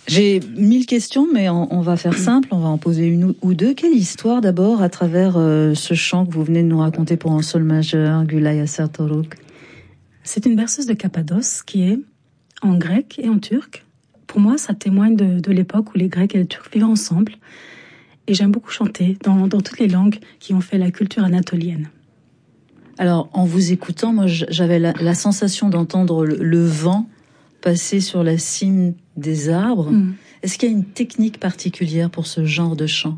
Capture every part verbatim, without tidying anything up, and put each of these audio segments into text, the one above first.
J'ai mille questions, mais on, on va faire simple, on va en poser une ou deux. Quelle histoire d'abord à travers euh, ce chant que vous venez de nous raconter pour un sol majeur, Gülay Asertoruk? C'est une berceuse de Cappadoce qui est en grec et en turc. Pour moi, ça témoigne de, de l'époque où les Grecs et les Turcs vivaient ensemble. Et j'aime beaucoup chanter dans, dans toutes les langues qui ont fait la culture anatolienne. Alors, en vous écoutant, moi, j'avais la, la sensation d'entendre le, le vent passer sur la cime des arbres. Mmh. Est-ce qu'il y a une technique particulière pour ce genre de chant?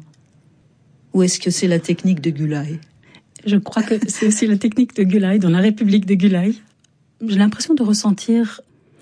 Ou est-ce que c'est la technique de Gülay? Je crois que c'est aussi la technique de Gülay, dans la République de Gülay. J'ai l'impression de ressentir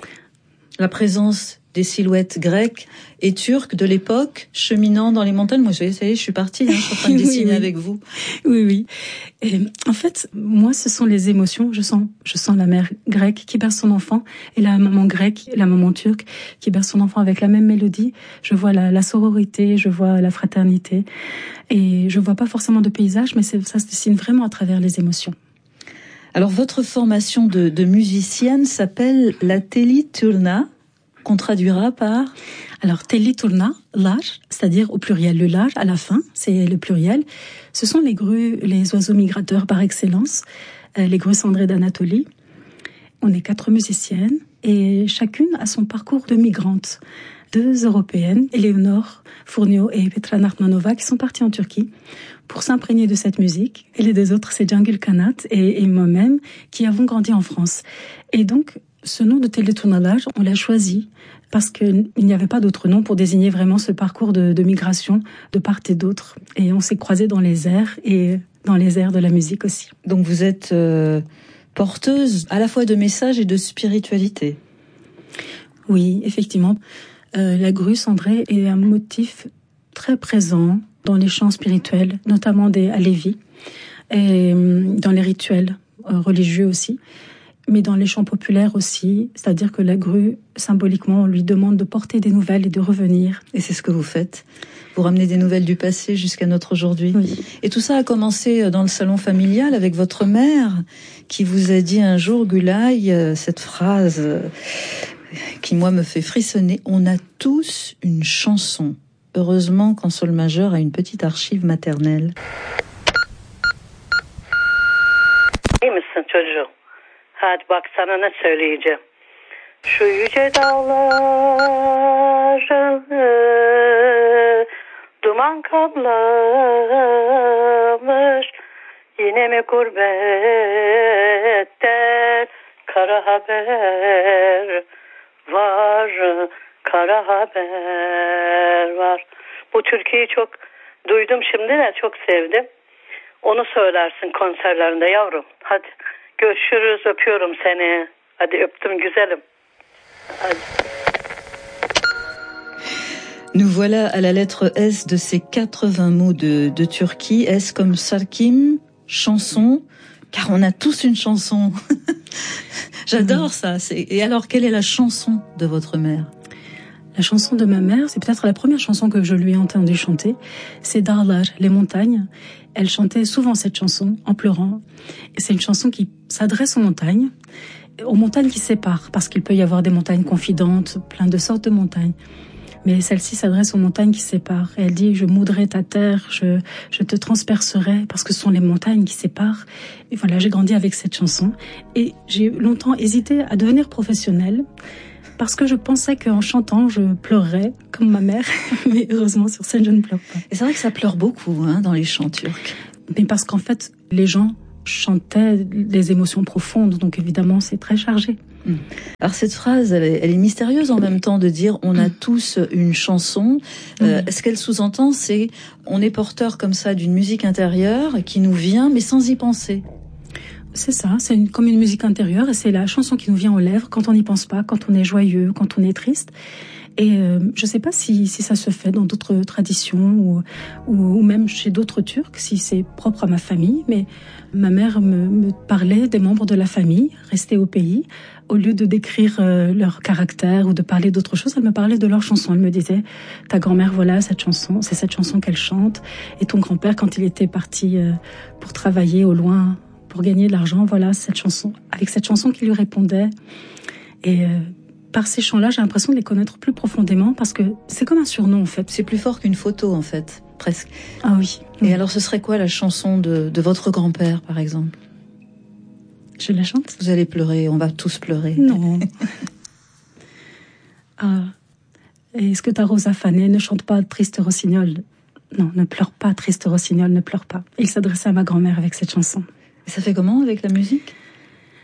la présence des silhouettes grecques et turques de l'époque cheminant dans les montagnes. Moi, ça y est, je suis partie, hein, je suis en train de dessiner oui, oui. avec vous. Oui, oui. Et en fait, moi, ce sont les émotions. Je sens, je sens la mère grecque qui berce son enfant et la maman grecque, la maman turque qui berce son enfant avec la même mélodie. Je vois la, la sororité, je vois la fraternité. Et je vois pas forcément de paysage, mais c'est, ça se dessine vraiment à travers les émotions. Alors, votre formation de, de musicienne s'appelle la Teliturna, qu'on traduira par... Alors, Teliturna, l'âge, c'est-à-dire au pluriel, le l'âge, à la fin, c'est le pluriel. Ce sont les grues, les oiseaux migrateurs par excellence, euh, les grues cendrées d'Anatolie. On est quatre musiciennes et chacune a son parcours de migrante. Deux européennes, Eleonore Fournio et Petra Nartmanova, qui sont parties en Turquie pour s'imprégner de cette musique. Et les deux autres, c'est Cengül Kanat et, et moi-même, qui avons grandi en France. Et donc, ce nom de Teliturna, on l'a choisi parce qu'il n'y avait pas d'autre nom pour désigner vraiment ce parcours de, de migration de part et d'autre. Et on s'est croisés dans les airs et dans les airs de la musique aussi. Donc vous êtes euh, porteuse à la fois de messages et de spiritualité. Oui, effectivement. Euh, la grue cendrée est un motif très présent dans les chants spirituels, notamment des Halévis, et dans les rituels euh, religieux aussi. Mais dans les chants populaires aussi, c'est-à-dire que la grue, symboliquement, on lui demande de porter des nouvelles et de revenir. Et c'est ce que vous faites. Vous ramenez des nouvelles du passé jusqu'à notre aujourd'hui. Oui. Et tout ça a commencé dans le salon familial avec votre mère, qui vous a dit un jour, Gülay, cette phrase qui, moi, me fait frissonner. On a tous une chanson. Heureusement qu'en sol majeur a une petite archive maternelle. Hadi bak sana ne söyleyeceğim. Şu yüce dağları duman kaplamış. Yine mi gurbetten kara haber var, kara haber var. Bu türküyü çok duydum şimdi de çok sevdim. Onu söylersin konserlerinde yavrum. Hadi. Görüşürüz, öpüyorum seni. Hadi öptüm güzelim. Hadi. Nous voilà à la lettre S de ces quatre-vingts mots de, de Turquie. S comme Sarkim, chanson, car on a tous une chanson. J'adore ça. C'est... Et alors, quelle est la chanson de votre mère? La chanson de ma mère, c'est peut-être la première chanson que je lui ai entendu chanter. C'est Dağlar, les montagnes. Elle chantait souvent cette chanson en pleurant. Et c'est une chanson qui s'adresse aux montagnes, aux montagnes qui séparent, parce qu'il peut y avoir des montagnes confidentes, plein de sortes de montagnes. Mais celle-ci s'adresse aux montagnes qui séparent. Et elle dit, je moudrai ta terre, je, je te transpercerai, parce que ce sont les montagnes qui séparent. Et voilà, j'ai grandi avec cette chanson. Et j'ai longtemps hésité à devenir professionnelle, parce que je pensais qu'en chantant, je pleurerais, comme ma mère. Mais heureusement, sur scène, je ne pleure pas. Et c'est vrai que ça pleure beaucoup, hein, dans les chants turcs. Mais parce qu'en fait, les gens chantaient des émotions profondes, donc évidemment, c'est très chargé. Mmh. Alors cette phrase, elle est, elle est mystérieuse en même temps de dire on a mmh. tous une chanson. Euh, mmh. Ce qu'elle sous-entend, c'est on est porteur comme ça d'une musique intérieure qui nous vient, mais sans y penser. C'est ça, c'est une, comme une musique intérieure et c'est la chanson qui nous vient aux lèvres quand on n'y pense pas, quand on est joyeux, quand on est triste. Et euh, je ne sais pas si, si ça se fait dans d'autres traditions ou, ou, ou même chez d'autres Turcs, si c'est propre à ma famille. Mais ma mère me, me parlait des membres de la famille restés au pays. Au lieu de décrire euh, leur caractère ou de parler d'autre chose, elle me parlait de leur chanson. Elle me disait, ta grand-mère, voilà cette chanson, c'est cette chanson qu'elle chante. Et ton grand-père, quand il était parti euh, pour travailler au loin, pour gagner de l'argent, voilà cette chanson, avec cette chanson qui lui répondait. Et euh, par ces chants-là, j'ai l'impression de les connaître plus profondément parce que c'est comme un surnom en fait. C'est plus fort qu'une photo en fait, presque. Ah oui. Et oui. alors ce serait quoi la chanson de, de votre grand-père par exemple? Je la chante? Vous allez pleurer, on va tous pleurer. Non. ah. Est-ce que ta Rosa fanée ne chante pas Triste Rossignol? Non, ne pleure pas, Triste Rossignol, ne pleure pas. Il s'adressait à ma grand-mère avec cette chanson. Et ça fait comment avec la musique?